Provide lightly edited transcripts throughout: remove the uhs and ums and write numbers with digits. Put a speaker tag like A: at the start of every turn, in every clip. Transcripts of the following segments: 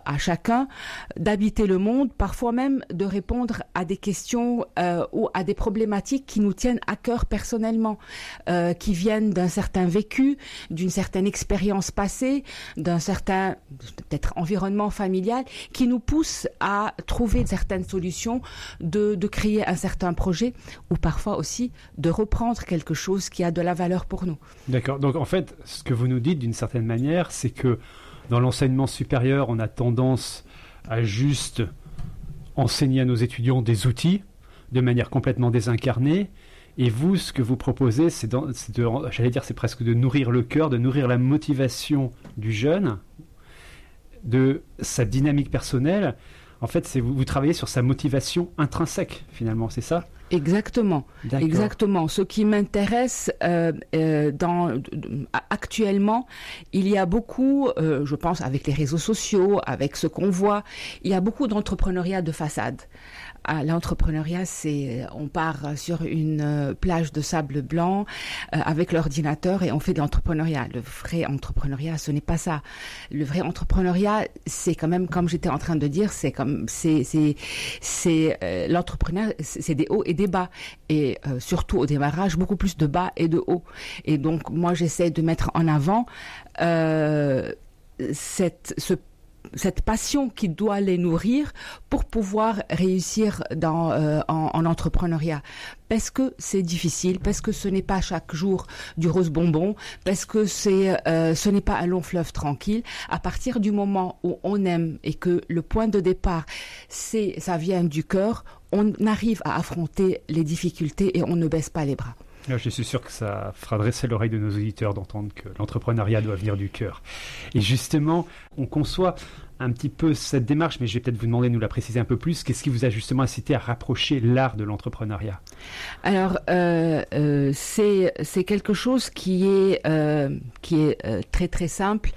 A: à chacun d'habiter le monde, parfois même de répondre à des questions ou à des problématiques qui nous tiennent à cœur personnellement, qui viennent d'un certain vécu, d'une certaine expérience passée, d'un certain peut-être environnement familial, qui nous pousse à trouver certaines solutions, de créer un certain projet, ou parfois aussi de reprendre quelque chose qui a de la valeur pour nous.
B: D'accord. Donc en fait, ce que vous nous dites d'une certaine manière, c'est que dans l'enseignement supérieur, on a tendance à juste enseigner à nos étudiants des outils de manière complètement désincarnée. Et vous, ce que vous proposez, c'est presque de nourrir le cœur, de nourrir la motivation du jeune, de sa dynamique personnelle. En fait, vous travaillez sur sa motivation intrinsèque, finalement, c'est ça ?
A: Exactement.
B: D'accord.
A: Exactement. Ce qui m'intéresse actuellement, il y a beaucoup, je pense, avec les réseaux sociaux, avec ce qu'on voit, il y a beaucoup d'entrepreneuriat de façade. L'entrepreneuriat, on part sur une plage de sable blanc avec l'ordinateur et on fait de l'entrepreneuriat. Le vrai entrepreneuriat, ce n'est pas ça. Le vrai entrepreneuriat, c'est quand même, comme j'étais en train de dire, l'entrepreneuriat, c'est des hauts et des bas. Et surtout au démarrage, beaucoup plus de bas et de hauts. Et donc, moi, j'essaie de mettre en avant cette passion qui doit les nourrir pour pouvoir réussir en entrepreneuriat. Parce que c'est difficile, parce que ce n'est pas chaque jour du rose bonbon, parce que ce n'est pas un long fleuve tranquille. À partir du moment où on aime et que le point de départ, ça vient du cœur, on arrive à affronter les difficultés et on ne baisse pas les bras.
B: Je suis sûr que ça fera dresser l'oreille de nos auditeurs d'entendre que l'entrepreneuriat doit venir du cœur. Et justement, on conçoit un petit peu cette démarche, mais je vais peut-être vous demander de nous la préciser un peu plus. Qu'est-ce qui vous a justement incité à rapprocher l'art de l'entrepreneuriat ?
A: Alors, c'est quelque chose qui est très très simple.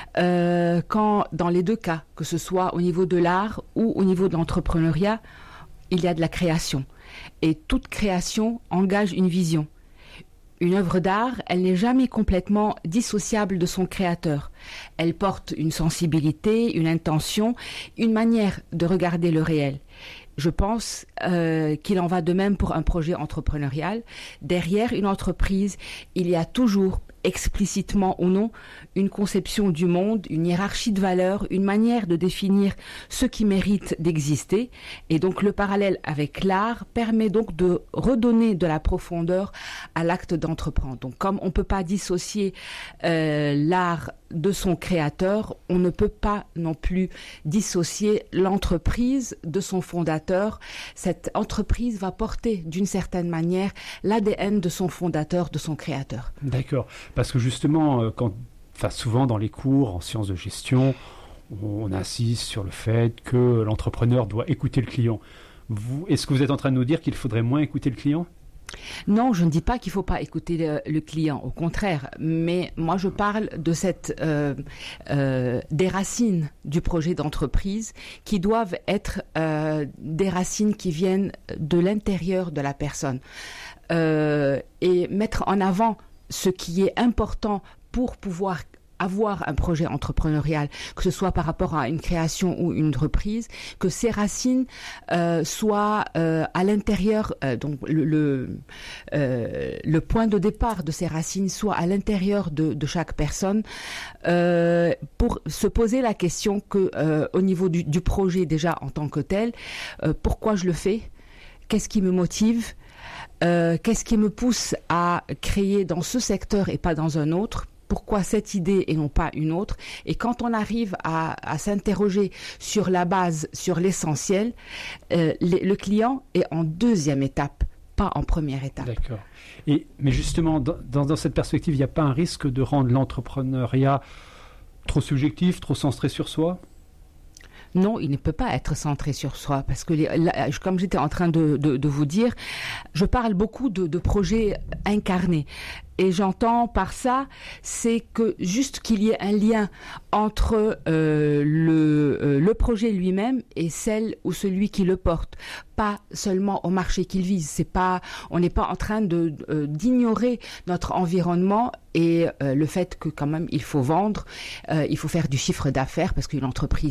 A: Quand dans les deux cas, que ce soit au niveau de l'art ou au niveau de l'entrepreneuriat, il y a de la création. Et toute création engage une vision. Une œuvre d'art, elle n'est jamais complètement dissociable de son créateur. Elle porte une sensibilité, une intention, une manière de regarder le réel. Je pense qu'il en va de même pour un projet entrepreneurial. Derrière une entreprise, il y a toujours, explicitement ou non, une conception du monde, une hiérarchie de valeurs, une manière de définir ce qui mérite d'exister. Et donc le parallèle avec l'art permet donc de redonner de la profondeur à l'acte d'entreprendre. Donc comme on ne peut pas dissocier l'art de son créateur, on ne peut pas non plus dissocier l'entreprise de son fondateur. Cette entreprise va porter d'une certaine manière l'ADN de son fondateur, de son créateur.
B: D'accord. Parce que justement, souvent dans les cours en sciences de gestion, on insiste sur le fait que l'entrepreneur doit écouter le client. Est-ce que vous êtes en train de nous dire qu'il faudrait moins écouter le client ?
A: Non, je ne dis pas qu'il ne faut pas écouter le client, au contraire. Mais moi, je parle de des racines du projet d'entreprise qui doivent être des racines qui viennent de l'intérieur de la personne. Et mettre en avant ce qui est important pour pouvoir avoir un projet entrepreneurial, que ce soit par rapport à une création ou une reprise, que ces racines soient à l'intérieur, donc le point de départ de ces racines soit à l'intérieur de chaque personne, pour se poser la question que au niveau du projet déjà en tant que tel, pourquoi je le fais, qu'est-ce qui me motive, qu'est-ce qui me pousse à créer dans ce secteur et pas dans un autre. Pourquoi cette idée et non pas une autre? Et quand on arrive à s'interroger sur la base, sur l'essentiel, le client est en deuxième étape, pas en première étape.
B: D'accord. Mais justement, dans cette perspective, il n'y a pas un risque de rendre l'entrepreneuriat trop subjectif, trop centré sur soi?
A: Non, il ne peut pas être centré sur soi parce que, comme j'étais en train de vous dire, je parle beaucoup de projets incarnés. Et j'entends par ça, c'est que juste qu'il y ait un lien entre le projet lui-même et celle ou celui qui le porte, pas seulement au marché qu'il vise. On n'est pas en train d'ignorer notre environnement et le fait que quand même il faut vendre, il faut faire du chiffre d'affaires parce qu'une entreprise